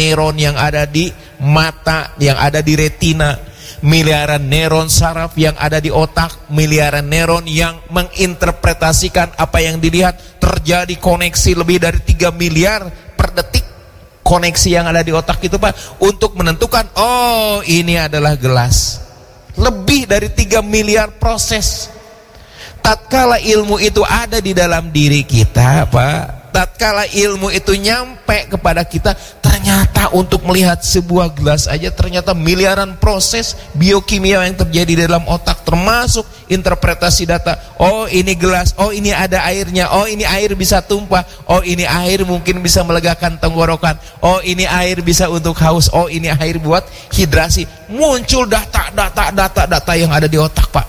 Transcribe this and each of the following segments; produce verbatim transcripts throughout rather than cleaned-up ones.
neuron yang ada di mata, yang ada di retina, miliaran neuron saraf yang ada di otak, miliaran neuron yang menginterpretasikan apa yang dilihat. Terjadi koneksi lebih dari tiga miliar per detik, koneksi yang ada di otak itu Pak, untuk menentukan oh ini adalah gelas. Lebih dari tiga miliar proses. Tatkala ilmu itu ada di dalam diri kita Pak, tatkala ilmu itu nyampe kepada kita, ternyata untuk melihat sebuah gelas aja ternyata miliaran proses biokimia yang terjadi di dalam otak, termasuk interpretasi data. Oh ini gelas, oh ini ada airnya, oh ini air bisa tumpah, oh ini air mungkin bisa melegakan tenggorokan, oh ini air bisa untuk haus, oh ini air buat hidrasi. Muncul data data data data yang ada di otak Pak.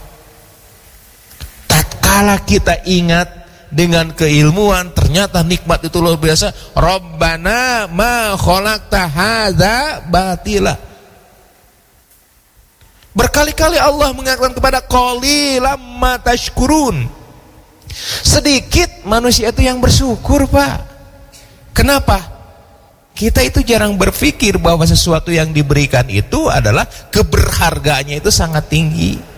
Tatkala kita ingat dengan keilmuan, ternyata nikmat itu luar biasa. Rabbana ma khalaqta hadza batila. Berkali-kali Allah mengatakan kepada qalilam ma tashkurun. Sedikit manusia itu yang bersyukur Pak. Kenapa? Kita itu jarang berpikir bahwa sesuatu yang diberikan itu adalah keberhargaannya itu sangat tinggi.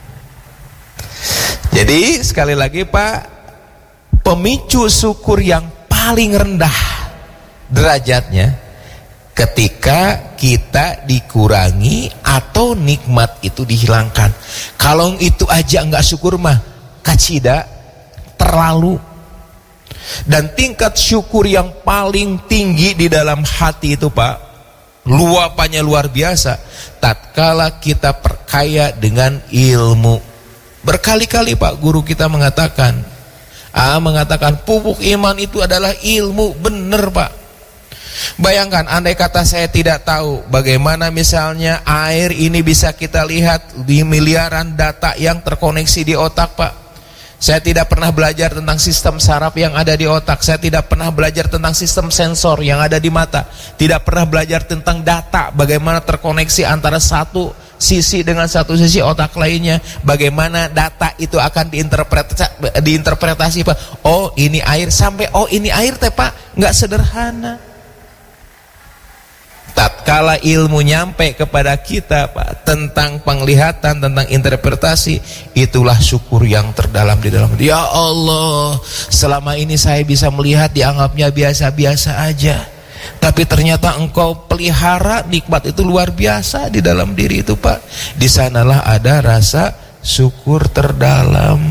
Jadi sekali lagi Pak, pemicu syukur yang paling rendah derajatnya ketika kita dikurangi atau nikmat itu dihilangkan. Kalau itu aja enggak syukur mah kacida, terlalu. Dan tingkat syukur yang paling tinggi di dalam hati itu Pak, luapannya luar biasa tatkala kita perkaya dengan ilmu. Berkali-kali Pak guru kita mengatakan, ah, mengatakan pupuk iman itu adalah ilmu. Benar Pak. Bayangkan andai kata saya tidak tahu bagaimana misalnya air ini bisa kita lihat di miliaran data yang terkoneksi di otak Pak. Saya tidak pernah belajar tentang sistem saraf yang ada di otak. Saya tidak pernah belajar tentang sistem sensor yang ada di mata. Tidak pernah belajar tentang data, bagaimana terkoneksi antara satu sisi dengan satu sisi otak lainnya. Bagaimana data itu akan diinterpretasi, diinterpretasi Pak. Oh ini air, sampai oh ini air teh Pak. Nggak sederhana. Tatkala ilmu nyampe kepada kita Pak tentang penglihatan, tentang interpretasi, itulah syukur yang terdalam di dalam. Ya Allah, selama ini saya bisa melihat dianggapnya biasa-biasa aja, tapi ternyata engkau pelihara nikmat itu luar biasa di dalam diri itu Pak. Di sanalah ada rasa syukur terdalam.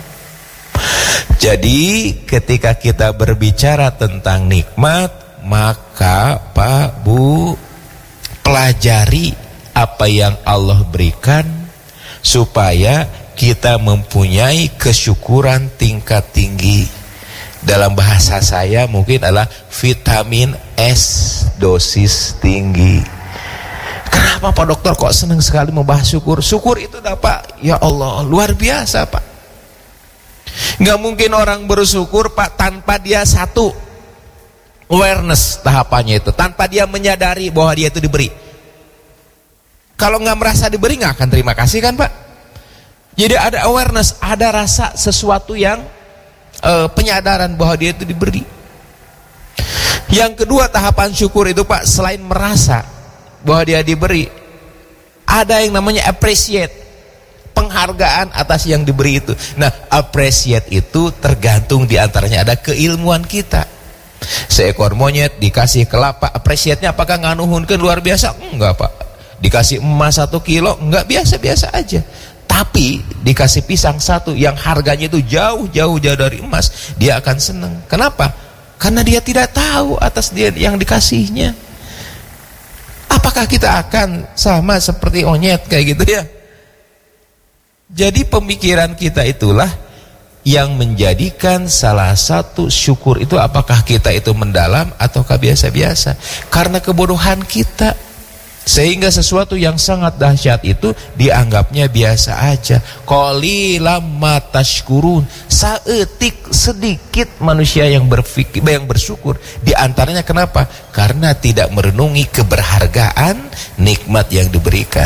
Jadi ketika kita berbicara tentang nikmat, maka Pak Bu, pelajari apa yang Allah berikan supaya kita mempunyai kesyukuran tingkat tinggi. Dalam bahasa saya mungkin adalah vitamin S dosis tinggi. Kenapa Pak Dokter kok senang sekali membahas syukur? Syukur itu dapat, ya Allah, luar biasa Pak. Nggak mungkin orang bersyukur Pak tanpa dia satu awareness tahapannya itu, tanpa dia menyadari bahwa dia itu diberi. Kalau nggak merasa diberi nggak akan terima kasih kan Pak. Jadi ada awareness, ada rasa sesuatu yang uh, penyadaran bahwa dia itu diberi. Yang kedua tahapan syukur itu Pak, selain merasa bahwa dia diberi, ada yang namanya appreciate, penghargaan atas yang diberi itu. Nah appreciate itu tergantung diantaranya ada keilmuan kita. Seekor monyet dikasih kelapa, appreciate-nya apakah nganuhunkeun luar biasa? Enggak Pak. Dikasih emas satu kilo, enggak, biasa-biasa aja. Tapi dikasih pisang satu yang harganya itu jauh-jauh jauh dari emas, dia akan senang. Kenapa? Karena dia tidak tahu atas dia yang dikasihnya. Apakah kita akan sama seperti monyet kayak gitu ya? Jadi pemikiran kita itulah yang menjadikan salah satu syukur itu apakah kita itu mendalam ataukah biasa-biasa, karena kebodohan kita sehingga sesuatu yang sangat dahsyat itu dianggapnya biasa aja. Qalilam ma tashkurun, saeutik sedikit manusia yang berpikir, yang bersyukur. Di antaranya kenapa? Karena tidak merenungi keberhargaan nikmat yang diberikan.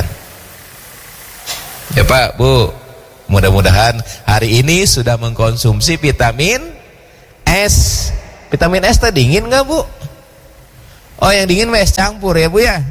Ya Pak, Bu, mudah-mudahan hari ini sudah mengkonsumsi vitamin S. Vitamin S teh dingin nggak Bu? Oh, yang dingin es campur ya Bu ya.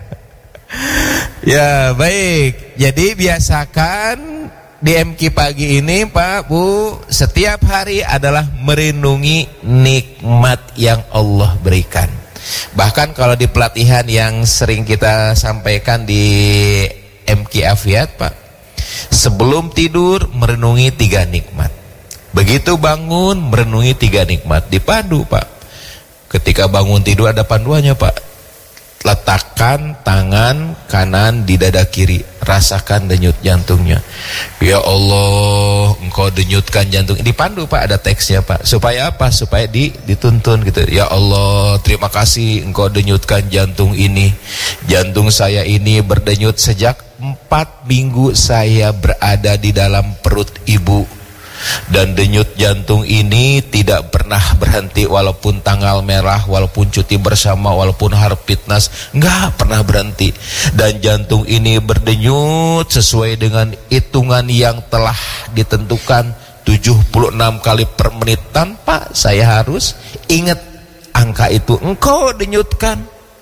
Ya baik, jadi biasakan di M K pagi ini Pak Bu, setiap hari adalah merenungi nikmat yang Allah berikan. Bahkan kalau di pelatihan yang sering kita sampaikan di M K Afiat Pak, sebelum tidur merenungi tiga nikmat, begitu bangun merenungi tiga nikmat, dipandu Pak. Ketika bangun tidur ada panduannya Pak, letakkan tangan kanan di dada kiri, rasakan denyut jantungnya. Ya Allah, engkau denyutkan jantung. Dipandu Pak, ada teksnya Pak. Supaya apa? Supaya di, dituntun gitu. Ya Allah, terima kasih engkau denyutkan jantung ini. Jantung saya ini berdenyut sejak empat minggu saya berada di dalam perut ibu. Dan denyut jantung ini tidak pernah berhenti, walaupun tanggal merah, walaupun cuti bersama, walaupun harpitnas, nggak pernah berhenti. Dan jantung ini berdenyut sesuai dengan hitungan yang telah ditentukan tujuh puluh enam kali per menit, tanpa saya harus ingat angka itu. Engkau denyutkan.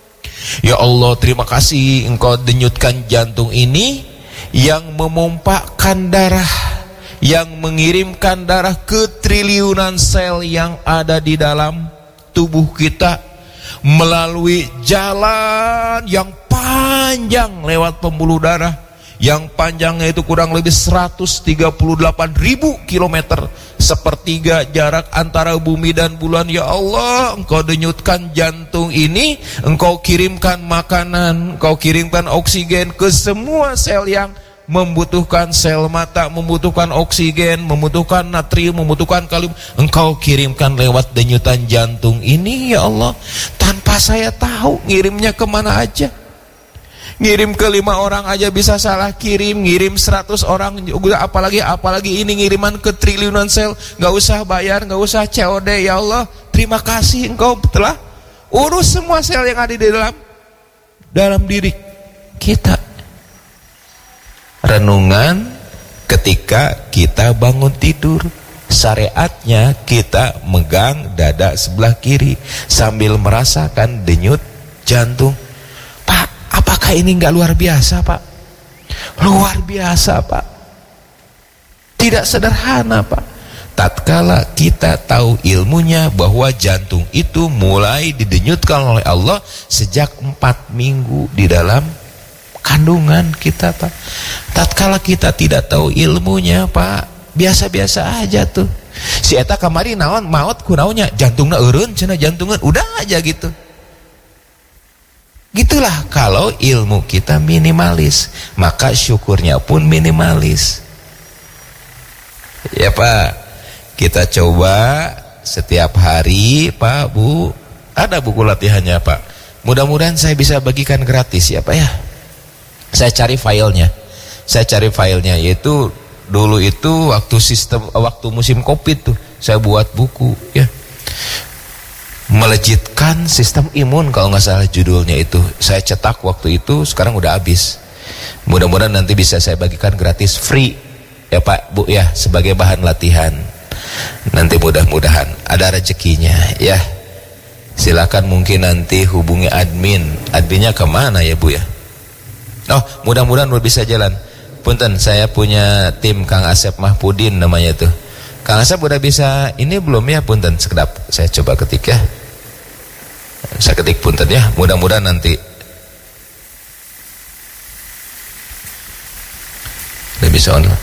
Ya Allah, terima kasih engkau denyutkan jantung ini yang memompakkan darah, yang mengirimkan darah ke triliunan sel yang ada di dalam tubuh kita melalui jalan yang panjang lewat pembuluh darah, yang panjangnya itu kurang lebih seratus tiga puluh delapan ribu kilometer, sepertiga jarak antara bumi dan bulan. Ya Allah, engkau denyutkan jantung ini, engkau kirimkan makanan, engkau kirimkan oksigen ke semua sel yang membutuhkan. Sel mata membutuhkan oksigen, membutuhkan natrium, membutuhkan kalium, engkau kirimkan lewat denyutan jantung ini. Ya Allah, tanpa saya tahu ngirimnya kemana aja. Ngirim ke lima orang aja bisa salah kirim, ngirim seratus orang, apalagi apalagi ini ngiriman ke triliunan sel. Gak usah bayar, gak usah C O D. Ya Allah, terima kasih engkau telah urus semua sel yang ada di dalam dalam diri kita. Renungan ketika kita bangun tidur, syariatnya kita megang dada sebelah kiri sambil merasakan denyut jantung. Pak, apakah ini enggak luar biasa Pak? Luar biasa Pak. Tidak sederhana Pak. Tatkala kita tahu ilmunya bahwa jantung itu mulai didenyutkan oleh Allah sejak empat minggu di dalam kandungan kita Pak. Tatkala kita tidak tahu ilmunya Pak, biasa-biasa aja tuh. Si eta kamari naon maot kunaonnya, jantungna eureun cenah, jantungan udah aja gitu. Gitulah kalau ilmu kita minimalis, maka syukurnya pun minimalis. Ya Pak, kita coba setiap hari Pak Bu, ada buku latihannya Pak. Mudah-mudahan saya bisa bagikan gratis ya Pak ya. Saya cari filenya, saya cari filenya, yaitu dulu itu waktu sistem waktu musim Covid tuh saya buat buku ya, melejitkan sistem imun kalau nggak salah judulnya itu. Saya cetak waktu itu, sekarang udah habis. Mudah-mudahan nanti bisa saya bagikan gratis free ya Pak Bu ya, sebagai bahan latihan. Nanti mudah-mudahan ada rezekinya ya. Silakan mungkin nanti hubungi admin. Adminnya kemana ya Bu ya? Oh, mudah-mudahan bisa jalan. Punten, saya punya tim Kang Asep Mahpudin namanya tuh. Kang Asep udah bisa ini belum ya? Punten, sekedap saya coba ketik ya. Saya ketik punten ya. Mudah-mudahan nanti udah bisa online.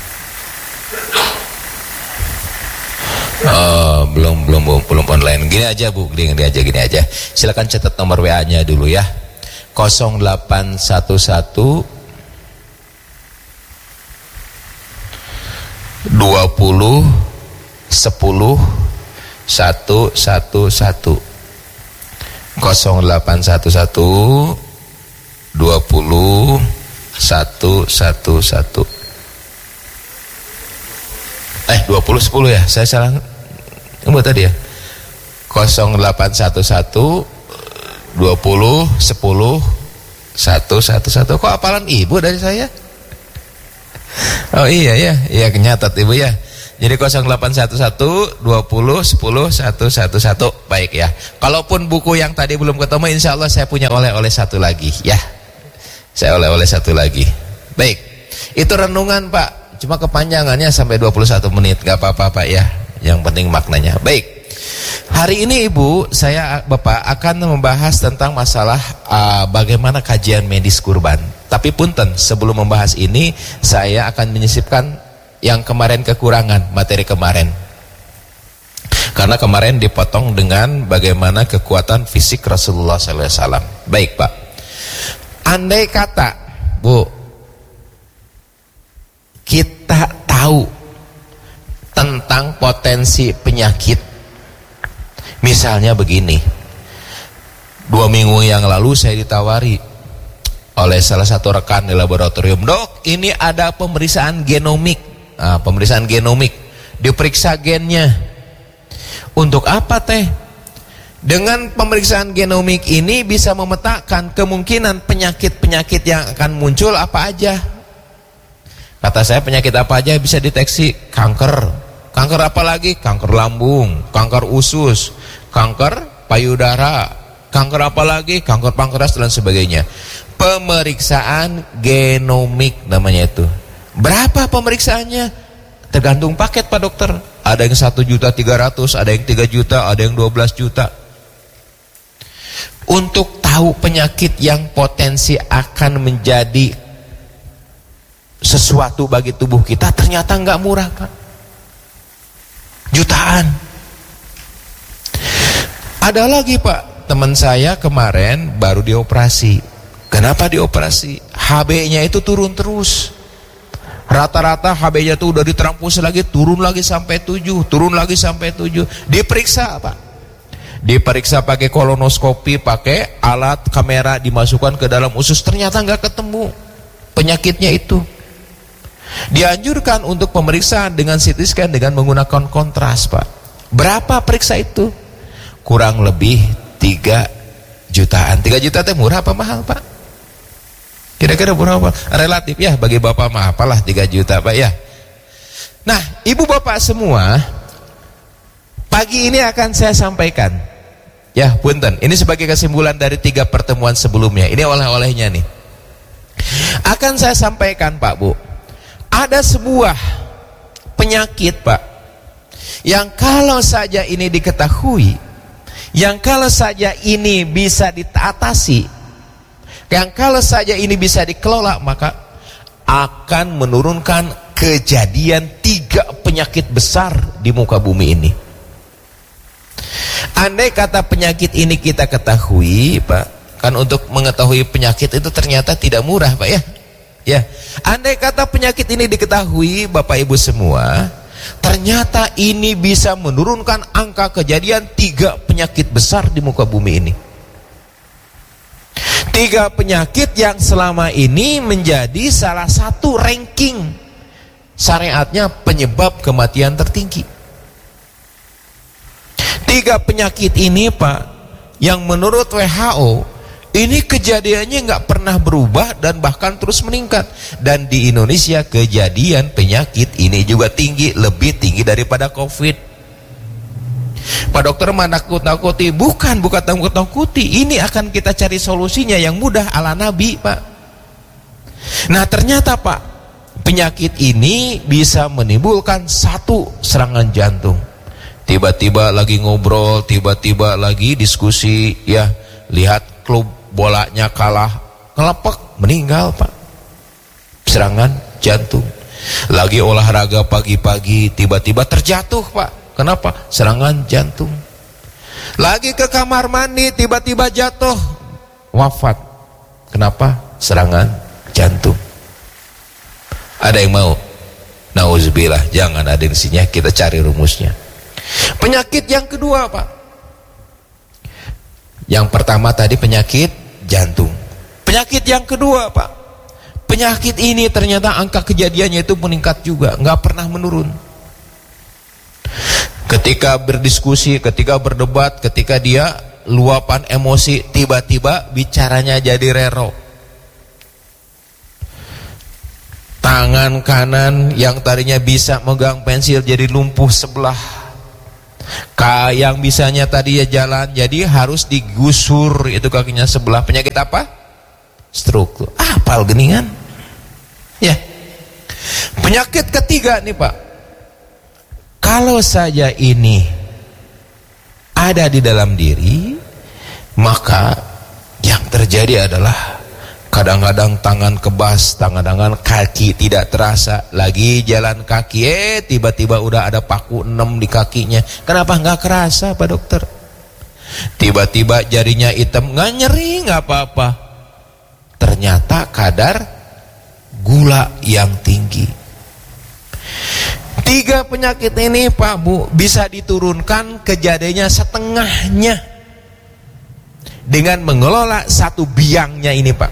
Oh, belum belum belum online. Gini aja Bu, gini, gini aja gini aja. Silakan catat nomor W A-nya dulu ya. nol delapan satu satu dua puluh sepuluh satu satu satu nol delapan satu satu dua puluh satu satu satu eh dua puluh sepuluh ya, saya salah apa tadi ya. Nol delapan satu satu dua puluh sepuluh satu satu satu. Kok hafalan ibu dari saya? Oh iya ya, iya kenyatat ibu ya. Jadi nol delapan satu satu dua nol sepuluh seratus sebelas. Baik ya. Kalaupun buku yang tadi belum ketemu, insya Allah saya punya oleh-oleh satu lagi ya. Saya oleh-oleh satu lagi. Baik. Itu renungan Pak. Cuma kepanjangannya sampai dua puluh satu menit. Gak apa-apa Pak ya. Yang penting maknanya. Baik. Hari ini Ibu, saya Bapak akan membahas tentang masalah uh, bagaimana kajian medis kurban. Tapi punten, sebelum membahas ini saya akan menyisipkan yang kemarin kekurangan, materi kemarin. Karena kemarin dipotong dengan bagaimana kekuatan fisik Rasulullah sallallahu alaihi wasallam. Baik Pak. Andai kata, Bu, kita tahu tentang potensi penyakit. Misalnya begini. Dua minggu yang lalu saya ditawari oleh salah satu rekan di laboratorium, "Dok, ini ada pemeriksaan genomik." Nah, pemeriksaan genomik, diperiksa gennya. Untuk apa teh? Dengan pemeriksaan genomik ini bisa memetakan kemungkinan penyakit-penyakit yang akan muncul apa aja. Kata saya, penyakit apa aja bisa deteksi? Kanker. Kanker apa lagi? Kanker lambung, kanker usus, kanker payudara, kanker apa lagi? Kanker pankreas dan sebagainya. Pemeriksaan genomik namanya itu. Berapa pemeriksaannya? Tergantung paket Pak Dokter. Ada yang satu juta tiga ratus, ada yang tiga juta, ada yang dua belas juta. Untuk tahu penyakit yang potensi akan menjadi sesuatu bagi tubuh kita, ternyata nggak murah Pak. Jutaan. Ada lagi Pak, teman saya kemarin baru dioperasi. Kenapa dioperasi? H B-nya itu turun terus. Rata-rata H B-nya tuh udah diterampus lagi, turun lagi sampai tujuh, turun lagi sampai tujuh. Diperiksa Pak. Diperiksa pakai kolonoskopi, pakai alat kamera, dimasukkan ke dalam usus, ternyata nggak ketemu penyakitnya itu. Dianjurkan untuk pemeriksaan dengan C T scan dengan menggunakan kontras Pak. Berapa periksa itu? Kurang lebih tiga jutaan. tiga juta itu murah apa mahal Pak? Kira-kira berapa? Relatif ya, bagi Bapak mah apalah tiga juta Pak ya. Nah, Ibu Bapak semua, pagi ini akan saya sampaikan. Ya, punten. Ini sebagai kesimpulan dari tiga pertemuan sebelumnya. Ini oleh-olehnya nih. Akan saya sampaikan Pak Bu. Ada sebuah penyakit Pak, yang kalau saja ini diketahui, yang kalau saja ini bisa diatasi, yang kalau saja ini bisa dikelola, maka akan menurunkan kejadian tiga penyakit besar di muka bumi ini. Andai kata penyakit ini kita ketahui Pak, kan untuk mengetahui penyakit itu ternyata tidak murah Pak ya. Ya, andai kata penyakit ini diketahui Bapak Ibu semua, ternyata ini bisa menurunkan angka kejadian tiga penyakit besar di muka bumi ini. Tiga penyakit yang selama ini menjadi salah satu ranking syariatnya penyebab kematian tertinggi. Tiga penyakit ini Pak, yang menurut W H O ini kejadiannya nggak pernah berubah dan bahkan terus meningkat. Dan di Indonesia kejadian penyakit ini juga tinggi, lebih tinggi daripada COVID. Pak Dokter menakut-nakuti, bukan, bukan takut-takuti. Ini akan kita cari solusinya yang mudah ala Nabi Pak. Nah ternyata Pak, penyakit ini bisa menimbulkan satu serangan jantung. Tiba-tiba lagi ngobrol, tiba-tiba lagi diskusi, ya lihat klub bolanya kalah, ngelepek, meninggal Pak. Serangan jantung. Lagi olahraga pagi-pagi, tiba-tiba terjatuh Pak. Kenapa? Serangan jantung. Lagi ke kamar mandi, tiba-tiba jatuh, wafat. Kenapa? Serangan jantung. Ada yang mau? Nauzubillah, jangan ada di sini, kita cari rumusnya. Penyakit yang kedua Pak. Yang pertama tadi penyakit jantung. Penyakit yang kedua Pak, penyakit ini ternyata angka kejadiannya itu meningkat juga, nggak pernah menurun. Ketika berdiskusi, ketika berdebat, ketika dia luapan emosi, tiba-tiba bicaranya jadi rero. Tangan kanan yang tadinya bisa megang pensil jadi lumpuh sebelah. Ka yang bisanya tadi ya jalan jadi harus digusur itu kakinya sebelah. Penyakit apa? Stroke. Apal geningan? Ya. Penyakit ketiga nih Pak. Kalau saja ini ada di dalam diri, maka yang terjadi adalah kadang-kadang tangan kebas, tangan-tangan kaki tidak terasa. Lagi jalan kaki, eh tiba-tiba udah ada paku enam di kakinya. Kenapa nggak kerasa Pak Dokter? Tiba-tiba jarinya hitam, nggak nyeri, nggak apa-apa. Ternyata kadar gula yang tinggi. Tiga penyakit ini Pak Bu bisa diturunkan kejadiannya setengahnya dengan mengelola satu biangnya ini Pak.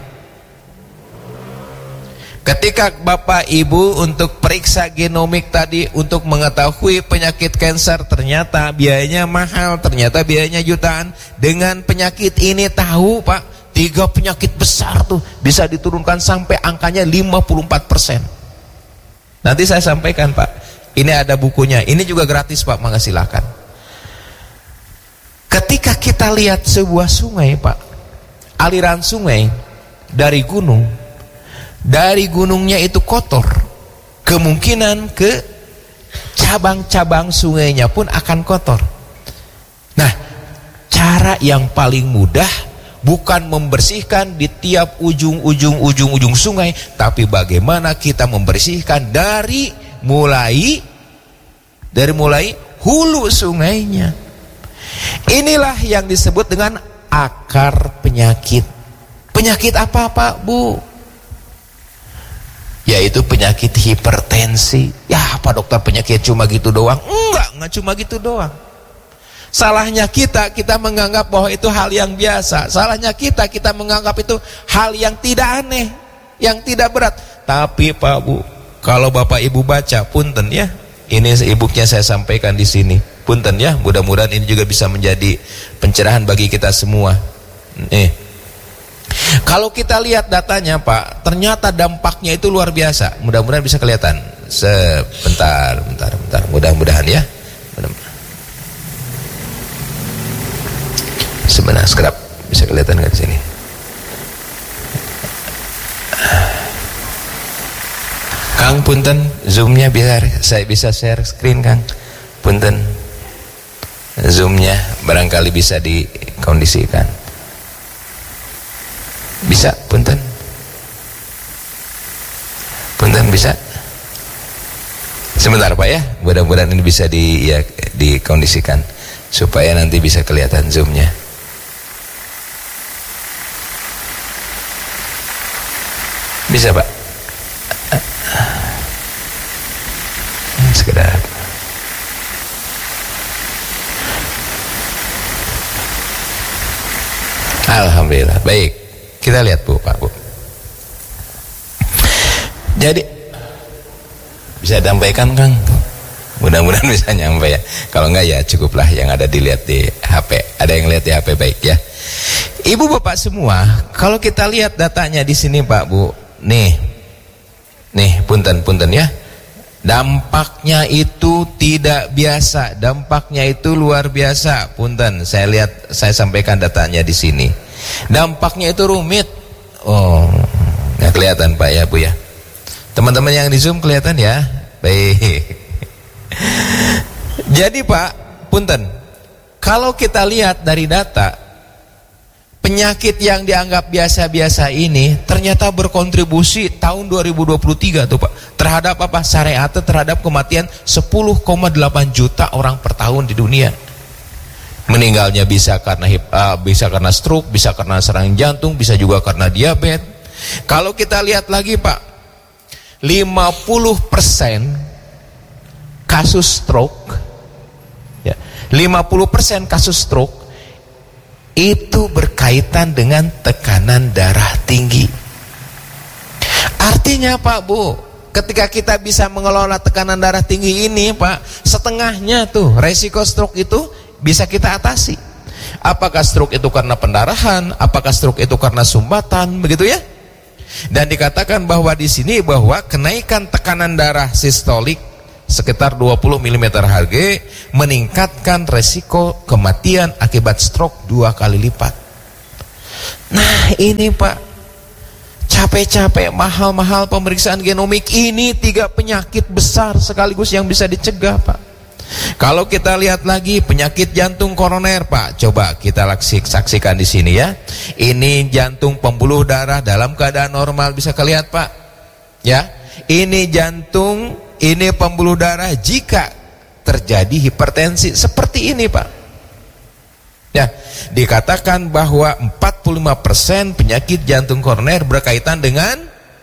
Ketika Bapak Ibu untuk periksa genomik tadi untuk mengetahui penyakit kanker, ternyata biayanya mahal, ternyata biayanya jutaan. Dengan penyakit ini tahu Pak, tiga penyakit besar tuh bisa diturunkan sampai angkanya lima puluh empat persen. Nanti saya sampaikan Pak, ini ada bukunya, ini juga gratis Pak, mangga silakan. Ketika kita lihat sebuah sungai Pak, aliran sungai dari gunung, dari gunungnya itu kotor, kemungkinan ke cabang-cabang sungainya pun akan kotor. Nah, cara yang paling mudah bukan membersihkan di tiap ujung-ujung ujung-ujung sungai, tapi bagaimana kita membersihkan dari mulai dari mulai hulu sungainya. Inilah yang disebut dengan akar penyakit. Penyakit apa Pak Bu? Yaitu penyakit hipertensi. Ya Pak Dokter, penyakit cuma gitu doang? Enggak, enggak cuma gitu doang. Salahnya kita, kita menganggap bahwa itu hal yang biasa. Salahnya kita, kita menganggap itu hal yang tidak aneh, yang tidak berat. Tapi Pak Bu, kalau Bapak Ibu baca, punten ya, ini e-booknya saya sampaikan di sini. Punten ya, mudah-mudahan ini juga bisa menjadi pencerahan bagi kita semua. Nih. Kalau kita lihat datanya Pak, ternyata dampaknya itu luar biasa. Mudah-mudahan bisa kelihatan. Sebentar, bentar, bentar. Mudah-mudahan ya. Mudah-mudahan. Sebenarnya sekerap bisa kelihatan nggak di sini? Kang punten, zoomnya biar saya bisa share screen Kang. Punten, zoomnya barangkali bisa dikondisikan. Bisa, punten. Punten bisa. Sebentar Pak ya, mudah-mudahan ini bisa di ya, dikondisikan supaya nanti bisa kelihatan zoomnya. Bisa Pak? Sekedar. Alhamdulillah, baik. Kita lihat Bu, Pak Bu. Jadi bisa disampaikan Kang? Mudah-mudahan bisa nyampe ya. Kalau enggak ya cukuplah yang ada dilihat di H P. Ada yang lihat di H P, baik ya. Ibu Bapak semua, kalau kita lihat datanya di sini Pak Bu. Nih. Nih, punten-punten ya. Dampaknya itu tidak biasa, dampaknya itu luar biasa. Punten, saya lihat, saya sampaikan datanya di sini. Dampaknya itu rumit. Oh, nggak kelihatan Pak ya Bu ya. Teman-teman yang di Zoom kelihatan ya? Baik. Jadi Pak, punten, kalau kita lihat dari data, penyakit yang dianggap biasa-biasa ini ternyata berkontribusi tahun dua ribu dua puluh tiga tuh Pak terhadap apa? Syariat, terhadap kematian sepuluh koma delapan juta orang per tahun di dunia. Meninggalnya bisa karena uh, bisa karena stroke, bisa karena serangan jantung, bisa juga karena diabetes. Kalau kita lihat lagi Pak, lima puluh persen kasus stroke ya, lima puluh persen kasus stroke itu berkaitan dengan tekanan darah tinggi. Artinya Pak Bu, ketika kita bisa mengelola tekanan darah tinggi ini Pak, setengahnya tuh resiko stroke itu bisa kita atasi. Apakah stroke itu karena pendarahan, apakah stroke itu karena sumbatan, begitu ya? Dan dikatakan bahwa di sini bahwa kenaikan tekanan darah sistolik sekitar dua puluh milimeter Hg meningkatkan resiko kematian akibat stroke dua kali lipat. Nah ini Pak, capek-capek mahal-mahal pemeriksaan genomik, ini tiga penyakit besar sekaligus yang bisa dicegah Pak. Kalau kita lihat lagi penyakit jantung koroner Pak, coba kita saksikan di sini ya. Ini jantung pembuluh darah dalam keadaan normal, bisa kelihatan Pak. Ya, ini jantung, ini pembuluh darah jika terjadi hipertensi seperti ini Pak. Ya, dikatakan bahwa empat puluh lima persen penyakit jantung koroner berkaitan dengan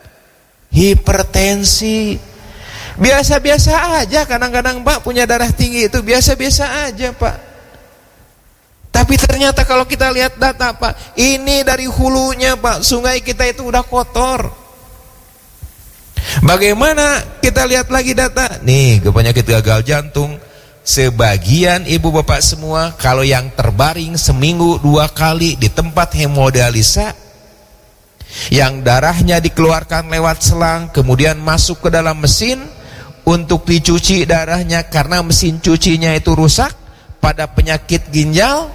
hipertensi. Biasa-biasa aja kadang-kadang Pak punya darah tinggi itu biasa-biasa aja Pak. Tapi ternyata kalau kita lihat data Pak, ini dari hulunya Pak, sungai kita itu udah kotor. Bagaimana kita lihat lagi data? Nih, ke penyakit gagal jantung, sebagian ibu bapak semua kalau yang terbaring seminggu dua kali di tempat hemodialisa, yang darahnya dikeluarkan lewat selang kemudian masuk ke dalam mesin untuk dicuci darahnya karena mesin cucinya itu rusak, pada penyakit ginjal,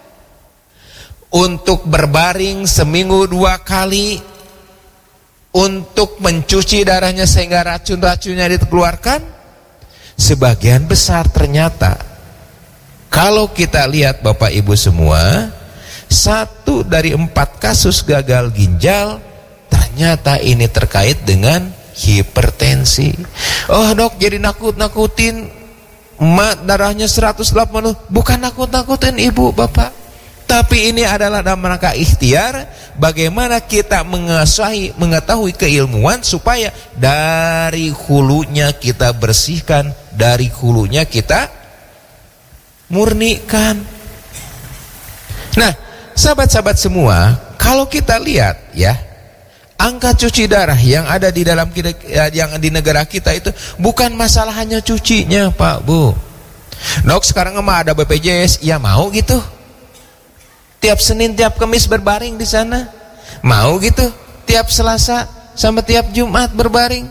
untuk berbaring seminggu dua kali untuk mencuci darahnya sehingga racun-racunnya dikeluarkan, sebagian besar ternyata kalau kita lihat Bapak Ibu semua, satu dari empat kasus gagal ginjal ternyata ini terkait dengan hipertensi. Oh dok, jadi nakut-nakutin emak darahnya seratus delapan puluh. Bukan nakut-nakutin ibu bapak, tapi ini adalah dalam rangka ikhtiar bagaimana kita mengetahui, mengetahui keilmuan supaya dari hulunya kita bersihkan, dari hulunya kita murnikan. Nah sahabat-sahabat semua, kalau kita lihat ya, angka cuci darah yang ada di dalam kita, yang di negara kita itu bukan masalah hanya cucinya Pak Bu. Dok sekarang mah ada B P J S, ya mau gitu? Tiap Senin tiap Kamis berbaring di sana, mau gitu? Tiap Selasa sama tiap Jumat berbaring.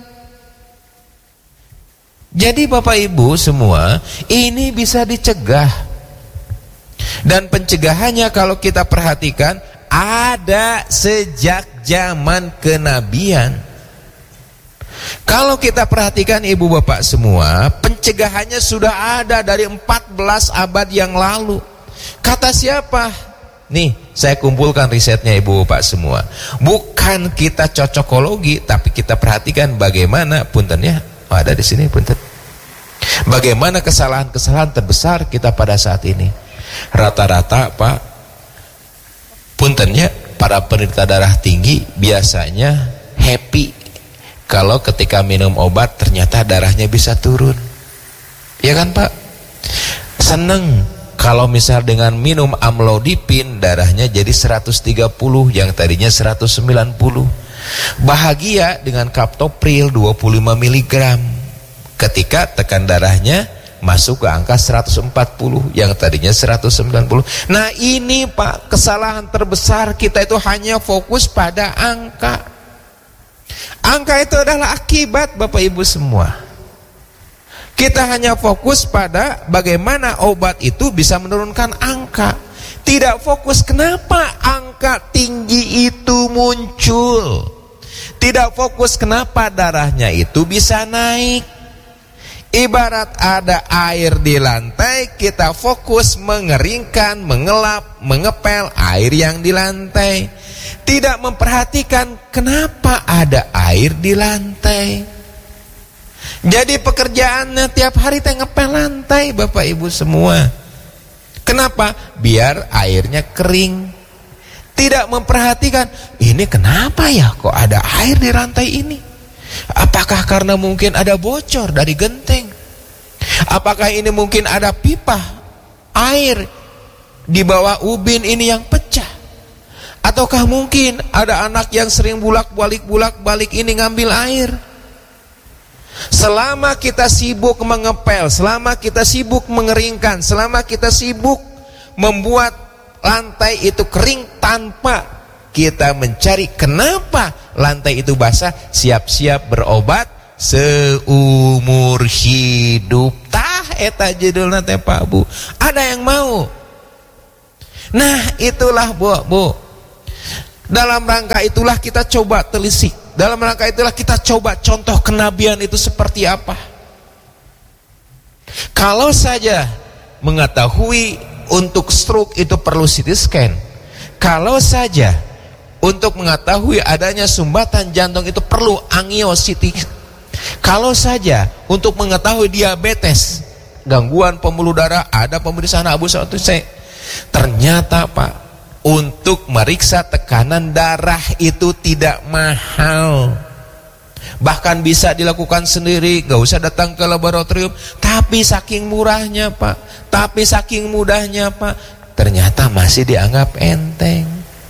Jadi Bapak Ibu semua, ini bisa dicegah. Dan pencegahannya kalau kita perhatikan ada sejak zaman kenabian. Kalau kita perhatikan ibu bapak semua, pencegahannya sudah ada dari empat belas abad yang lalu. Kata siapa? Nih, saya kumpulkan risetnya ibu bapak semua. Bukan kita cocokologi, tapi kita perhatikan bagaimana puntennya. Oh, ada di sini punten. Bagaimana kesalahan-kesalahan terbesar kita pada saat ini. Rata-rata Pak, puntennya para penderita darah tinggi biasanya happy kalau ketika minum obat ternyata darahnya bisa turun. Ya kan Pak? Seneng kalau misal dengan minum amlodipin darahnya jadi seratus tiga puluh yang tadinya seratus sembilan puluh. Bahagia dengan kaptopril dua puluh lima miligram ketika tekan darahnya masuk ke angka seratus empat puluh yang tadinya seratus sembilan puluh. Nah ini Pak, kesalahan terbesar kita itu hanya fokus pada angka. Angka itu adalah akibat Bapak Ibu semua. Kita hanya fokus pada bagaimana obat itu bisa menurunkan angka. Tidak fokus kenapa angka tinggi itu muncul. Tidak fokus kenapa darahnya itu bisa naik. Ibarat ada air di lantai, kita fokus mengeringkan, mengelap, mengepel air yang di lantai. Tidak memperhatikan kenapa ada air di lantai. Jadi pekerjaannya tiap hari teh ngepel lantai Bapak Ibu semua. Kenapa? Biar airnya kering. Tidak memperhatikan, ini kenapa ya kok ada air di lantai ini? Apakah karena mungkin ada bocor dari genteng? Apakah ini mungkin ada pipa air di bawah ubin ini yang pecah? Ataukah mungkin ada anak yang sering bulak-balik bulak-balik ini ngambil air? Selama kita sibuk mengepel, selama kita sibuk mengeringkan, selama kita sibuk membuat lantai itu kering tanpa kita mencari kenapa lantai itu basah, siap-siap berobat seumur hidup. Tah eta judulna teh Pak Bu. Ada yang mau? Nah, itulah Bu, Bu. Dalam rangka itulah kita coba telisik. Dalam rangka itulah kita coba contoh kenabian itu seperti apa. Kalau saja mengetahui untuk stroke itu perlu C T scan. Kalau saja untuk mengetahui adanya sumbatan jantung itu perlu angiositi. Kalau saja untuk mengetahui diabetes, gangguan pembuluh darah, ada pemeriksaan Abu Satu C. Ternyata Pak, untuk meriksa tekanan darah itu tidak mahal. Bahkan bisa dilakukan sendiri, gak usah datang ke laboratorium. Tapi saking murahnya Pak, tapi saking mudahnya Pak, ternyata masih dianggap enteng.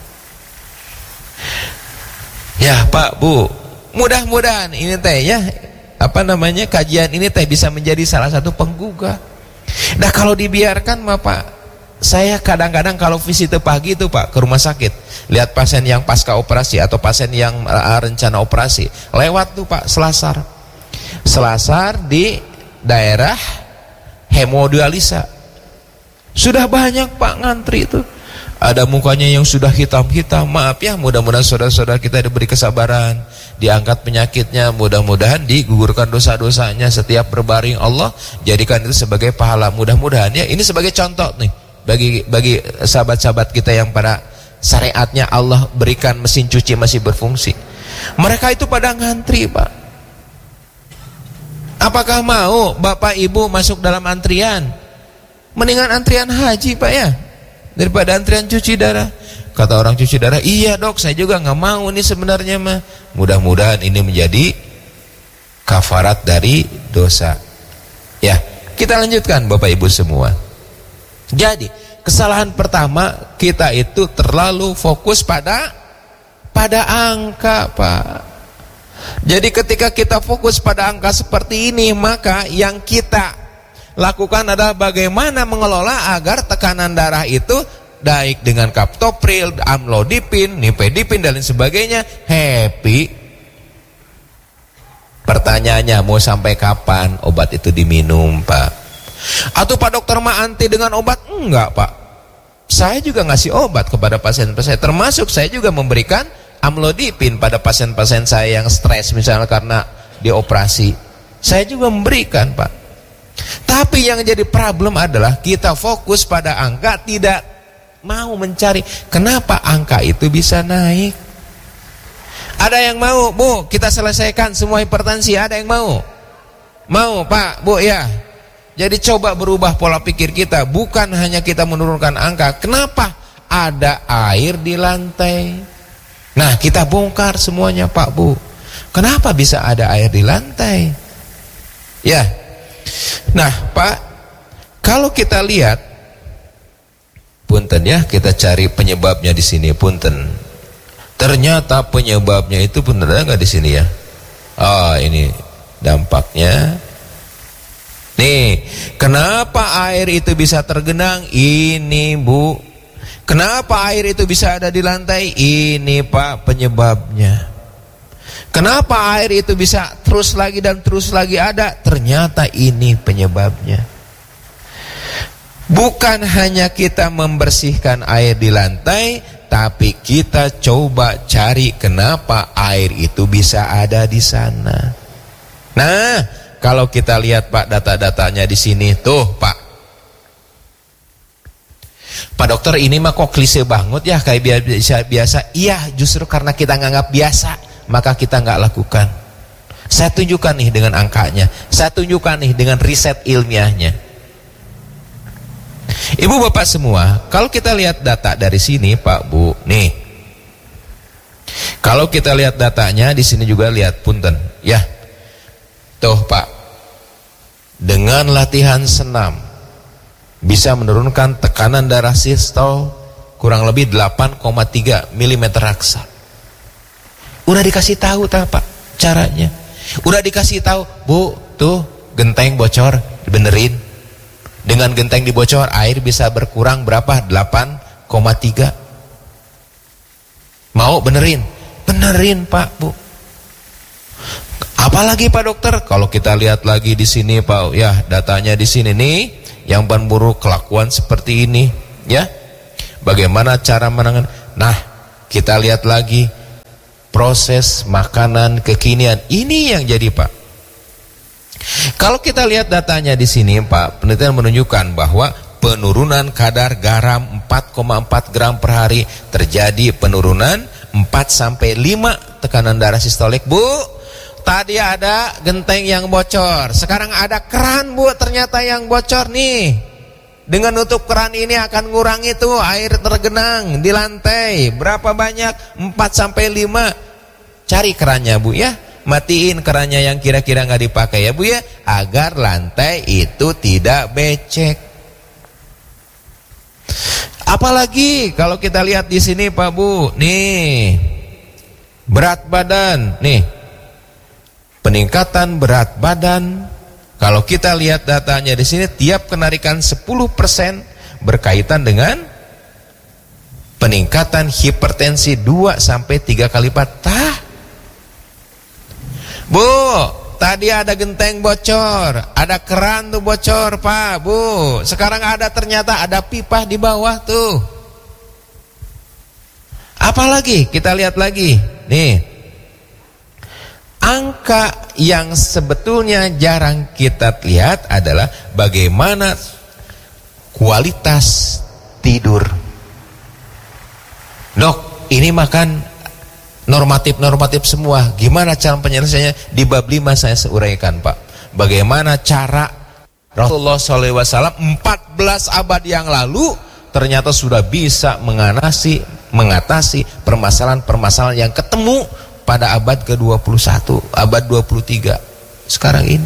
Ya Pak Bu, mudah-mudahan ini teh ya, apa namanya, kajian ini teh bisa menjadi salah satu penggugah. Nah kalau dibiarkan mah Pak, saya kadang-kadang kalau visit pagi itu Pak ke rumah sakit, lihat pasien yang pasca operasi atau pasien yang uh, rencana operasi, lewat tuh Pak selasar, selasar di daerah hemodialisa, sudah banyak Pak ngantri itu. Ada mukanya yang sudah hitam-hitam. Maaf ya, mudah-mudahan saudara-saudara kita diberi kesabaran, diangkat penyakitnya, mudah-mudahan digugurkan dosa-dosanya setiap berbaring. Allah jadikan itu sebagai pahala, mudah-mudahan ya. Ini sebagai contoh nih bagi bagi sahabat-sahabat kita yang pada syariatnya Allah berikan mesin cuci masih berfungsi. Mereka itu pada ngantri Pak. Apakah mau Bapak Ibu masuk dalam antrian? Mendingan antrian haji Pak ya, daripada antrian cuci darah. Kata orang cuci darah, iya dok saya juga nggak mau nih sebenarnya mah. Mudah-mudahan ini menjadi kafarat dari dosa. Ya, kita lanjutkan Bapak Ibu semua. Jadi kesalahan pertama, kita itu terlalu fokus pada pada angka Pak. Jadi ketika kita fokus pada angka seperti ini, maka yang kita lakukan adalah bagaimana mengelola agar tekanan darah itu baik dengan kaptopril, amlodipin, nifedipin dan lain sebagainya happy. Pertanyaannya, mau sampai kapan obat itu diminum Pak? Atau Pak dokter mah anti dengan obat? Enggak Pak, saya juga ngasih obat kepada pasien-pasien, termasuk saya juga memberikan amlodipin pada pasien-pasien saya yang stres misalnya karena dioperasi, saya juga memberikan Pak. Tapi yang jadi problem adalah kita fokus pada angka, tidak mau mencari kenapa angka itu bisa naik. Ada yang mau Bu kita selesaikan semua hipertensi? Ada yang mau? Mau Pak Bu ya. Jadi coba berubah pola pikir kita, bukan hanya kita menurunkan angka. Kenapa ada air di lantai? Nah kita bongkar semuanya Pak Bu, kenapa bisa ada air di lantai ya. Nah Pak, kalau kita lihat, punten ya, kita cari penyebabnya di sini punten. Ternyata penyebabnya itu benar nggak di sini ya? Oh ini dampaknya. Nih, kenapa air itu bisa tergenang? Ini Bu. Kenapa air itu bisa ada di lantai? Ini Pak penyebabnya. Kenapa air itu bisa terus lagi dan terus lagi ada? Ternyata ini penyebabnya. Bukan hanya kita membersihkan air di lantai, tapi kita coba cari kenapa air itu bisa ada di sana. Nah, kalau kita lihat Pak data-datanya di sini tuh Pak. Pak dokter ini mah kok klise banget ya, kayak biasa-biasa. Iya, justru karena kita nganggap biasa, maka kita nggak lakukan. Saya tunjukkan nih dengan angkanya, saya tunjukkan nih dengan riset ilmiahnya. Ibu bapak semua, kalau kita lihat data dari sini Pak Bu, nih. Kalau kita lihat datanya di sini juga lihat punten, ya. Tuh Pak, dengan latihan senam bisa menurunkan tekanan darah sistol kurang lebih delapan koma tiga milimeter raksa. Udah dikasih tahu tak Pak caranya? Udah dikasih tahu, Bu, tuh genteng bocor, dibenerin. Dengan genteng dibocor air bisa berkurang berapa? delapan koma tiga. Mau benerin? Benerin Pak Bu. Apalagi Pak Dokter? Kalau kita lihat lagi di sini Pak, ya datanya di sini nih, yang ban buruk kelakuan seperti ini, ya. Bagaimana cara menangani? Nah, kita lihat lagi proses makanan kekinian. Ini yang jadi Pak. Kalau kita lihat datanya di sini Pak, penelitian menunjukkan bahwa penurunan kadar garam empat koma empat gram per hari, terjadi penurunan empat sampai lima tekanan darah sistolik. Bu, tadi ada genteng yang bocor, sekarang ada keran Bu, ternyata yang bocor nih. Dengan nutup keran ini akan ngurangi tuh air tergenang di lantai. Berapa banyak? empat sampai lima. Cari kerannya Bu ya. Matiin kerannya yang kira-kira nggak dipakai ya Bu ya, agar lantai itu tidak becek. Apalagi kalau kita lihat di sini Pak Bu, nih berat badan, nih peningkatan berat badan. Kalau kita lihat datanya di sini, tiap kenaikan sepuluh persen berkaitan dengan peningkatan hipertensi dua sampai tiga kali lipat. Tah. Bu, tadi ada genteng bocor, ada keran tuh bocor Pak Bu. Sekarang ada, ternyata ada pipa di bawah tuh. Apalagi kita lihat lagi, nih angka yang sebetulnya jarang kita lihat adalah bagaimana kualitas tidur. Dok, ini makan normatif-normatif semua. Gimana cara penyelesaiannya? Di bab lima saya uraikan Pak. Bagaimana cara Rasulullah shallallahu alaihi wasallam empat belas abad yang lalu ternyata sudah bisa mengatasi mengatasi permasalahan-permasalahan yang ketemu pada abad ke dua puluh satu, abad dua puluh tiga sekarang ini.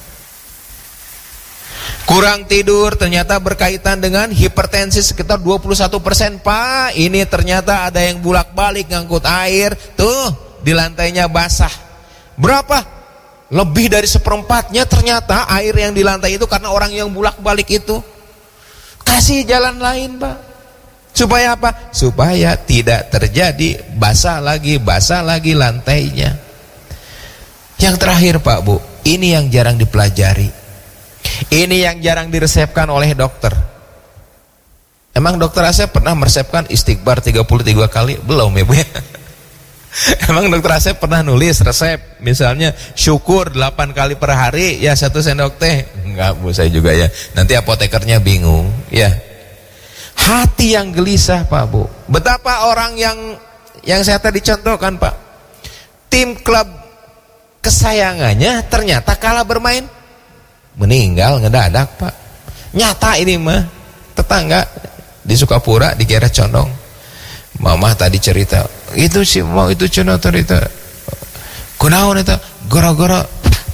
Kurang tidur ternyata berkaitan dengan hipertensi sekitar dua puluh satu persen Pak. Ini ternyata ada yang bulak-balik ngangkut air tuh di lantainya basah. Berapa? Lebih dari seperempatnya ternyata air yang di lantai itu karena orang yang bulak-balik itu. Kasih jalan lain Pak. Supaya apa? Supaya tidak terjadi basah lagi, basah lagi lantainya. Yang terakhir Pak Bu, ini yang jarang dipelajari. Ini yang jarang diresepkan oleh dokter. Emang dokter Asep pernah meresepkan istighfar tiga puluh tiga kali? Belum ya Bu ya? Emang dokter Asep pernah nulis resep misalnya syukur delapan kali per hari ya satu sendok teh? Enggak Bu, saya juga ya. Nanti apotekernya bingung ya. Hati yang gelisah Pak Bu. Betapa orang yang yang saya tadi contohkan Pak, tim klub kesayangannya ternyata kalah bermain, meninggal ngedadak Pak. Nyata ini mah, tetangga di Sukapura dikira condong. Mama tadi cerita, itu sih mau itu condong cerita. Kunaon itu? Gara-gara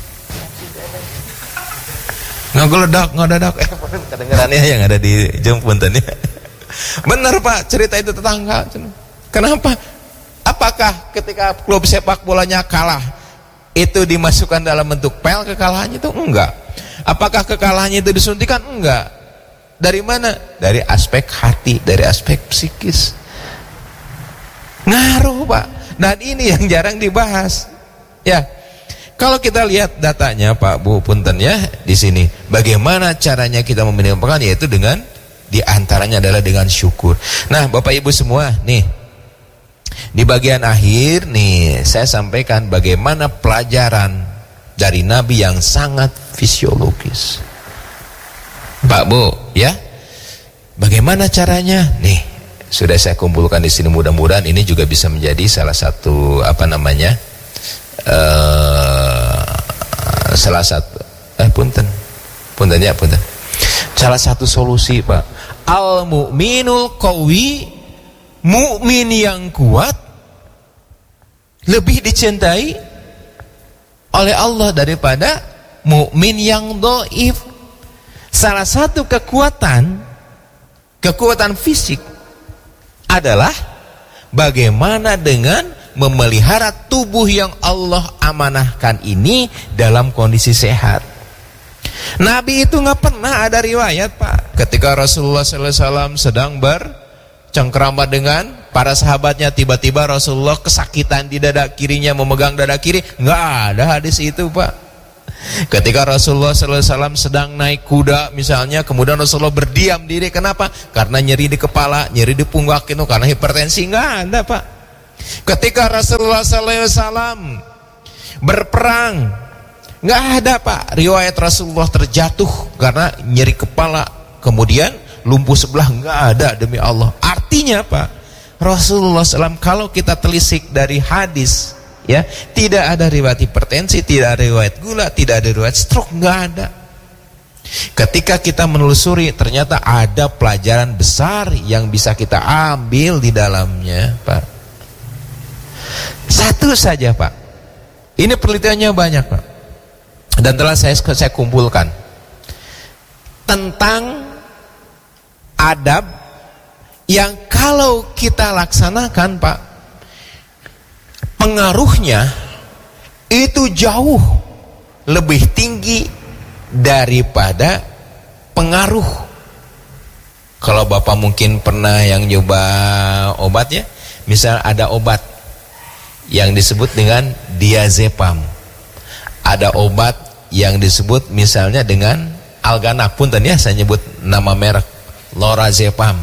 ngegeledak, ngedadak. Eh, kedengerannya yang ada di Jempuntennya. Benar Pak, cerita itu tetangga. Kenapa? Apakah ketika klub sepak bolanya kalah itu dimasukkan dalam bentuk pel kekalahannya itu? Enggak. Apakah kekalahannya itu disuntikan? Enggak. Dari mana? Dari aspek hati, dari aspek psikis. Ngaruh Pak. Dan ini yang jarang dibahas. Ya. Kalau kita lihat datanya Pak Bu punten ya di sini, bagaimana caranya kita meminimalkan, yaitu dengan diantaranya adalah dengan syukur. Nah Bapak Ibu semua nih, di bagian akhir nih saya sampaikan bagaimana pelajaran dari Nabi yang sangat fisiologis. Pak Bu ya, bagaimana caranya? Nih sudah saya kumpulkan di sini, mudah-mudahan ini juga bisa menjadi salah satu apa namanya uh, salah satu eh punten punten ya punten salah satu solusi Pak. Al mu'minul qawi, mukmin yang kuat lebih dicintai oleh Allah daripada mukmin yang dhaif. Salah satu kekuatan kekuatan fisik adalah bagaimana dengan memelihara tubuh yang Allah amanahkan ini dalam kondisi sehat. Nabi itu nggak pernah ada riwayat Pak ketika Rasulullah shallallahu alaihi wasallam sedang bercengkrama dengan para sahabatnya, tiba-tiba Rasulullah kesakitan di dada kirinya, memegang dada kiri. Nggak ada hadis itu, Pak. Ketika Rasulullah sallallahu alaihi wasallam sedang naik kuda misalnya, kemudian Rasulullah berdiam diri. Kenapa? Karena nyeri di kepala, nyeri di punggak itu, karena hipertensi. Nggak ada, Pak. Ketika Rasulullah sallallahu alaihi wasallam berperang, nggak ada, Pak, riwayat Rasulullah terjatuh karena nyeri kepala, kemudian lumpuh sebelah. Nggak ada, demi Allah. Artinya, Pak, Rasulullah sallallahu alaihi wasallam, kalau kita telisik dari hadis, ya, tidak ada riwayat hipertensi, tidak ada riwayat gula, tidak ada riwayat stroke, nggak ada. Ketika kita menelusuri, ternyata ada pelajaran besar yang bisa kita ambil di dalamnya, Pak. Satu saja, Pak. Ini penelitiannya banyak, Pak, dan telah saya saya kumpulkan tentang adab yang kalau kita laksanakan, Pak, pengaruhnya itu jauh lebih tinggi daripada pengaruh. Kalau Bapak mungkin pernah yang nyoba obat, ya, misal ada obat yang disebut dengan diazepam, ada obat yang disebut misalnya dengan Alganak, punten ya saya nyebut nama merek, lorazepam.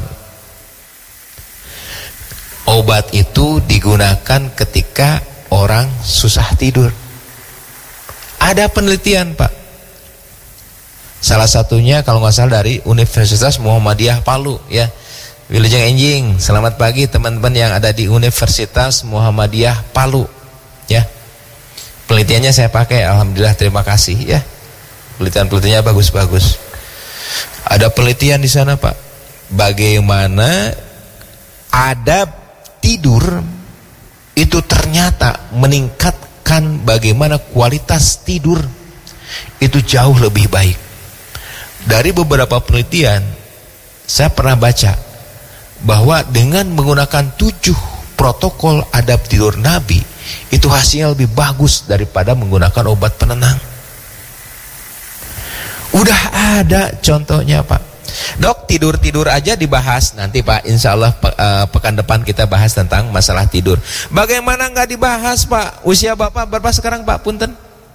Obat itu digunakan ketika orang susah tidur. Ada penelitian, Pak. Salah satunya kalau nggak salah dari Universitas Muhammadiyah Palu, ya. Wilujeng Enjing, selamat pagi teman-teman yang ada di Universitas Muhammadiyah Palu, ya. Penelitiannya saya pakai, alhamdulillah, terima kasih, ya. Penelitian-penelitiannya bagus-bagus. Ada penelitian di sana, Pak, bagaimana adab tidur itu ternyata meningkatkan bagaimana kualitas tidur itu jauh lebih baik. Dari beberapa penelitian saya pernah baca bahwa dengan menggunakan tujuh protokol adab tidur Nabi, itu hasilnya lebih bagus daripada menggunakan obat penenang. Udah ada contohnya, Pak. Dok, tidur-tidur aja dibahas nanti, Pak. Insya Allah pe uh, pekan depan kita bahas tentang masalah tidur. Bagaimana nggak dibahas, Pak? Usia Bapak berapa sekarang, Pak? Punten.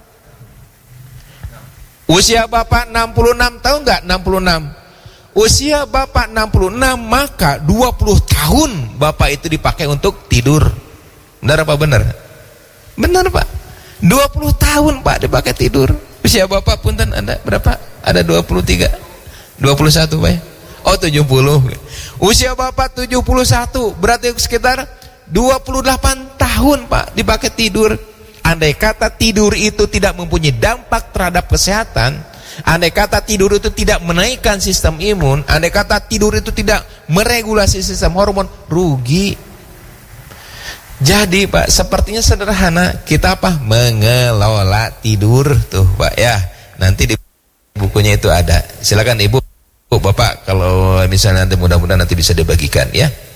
Usia Bapak enam puluh enam tahun nggak? enam puluh enam. Usia Bapak enam puluh enam, maka dua puluh tahun Bapak itu dipakai untuk tidur. Benar apa benar? Benar, Pak. dua puluh tahun, Pak, dipakai tidur. Usia Bapak punten ada berapa? Ada dua puluh tiga. dua puluh satu, Pak. Oh, tujuh puluh. Usia Bapak tujuh puluh satu, berarti sekitar dua puluh delapan tahun, Pak, dipakai tidur. Andai kata tidur itu tidak mempunyai dampak terhadap kesehatan, andai kata tidur itu tidak menaikkan sistem imun, andai kata tidur itu tidak meregulasi sistem hormon, rugi. Jadi, Pak, sepertinya sederhana. Kita apa? Mengelola tidur tuh, Pak, ya. Nanti di bukunya itu ada. Silakan Ibu, Bapak, kalau misalnya nanti mudah-mudahan nanti bisa dibagikan, ya.